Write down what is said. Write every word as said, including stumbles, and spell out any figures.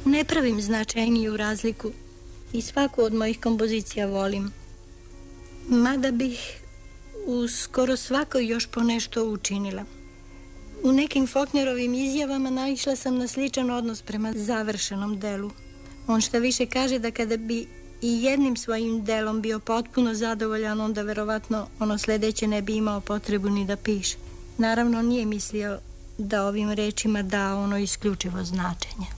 Ne pravim značajniju razliku i svaku od mojih kompozicija volim. Mada bih u skoro svakoj još po nešto učinila. U nekim Faulknerovim izjavama naišla sam na sličan odnos prema završenom delu. On šta više kaže da kada bi i jednim svojim delom bio potpuno zadovoljan, onda verovatno ono sledeće ne bi imao potrebu ni da piše. Naravno, nije mislio da ovim rečima da ono isključivo značenje.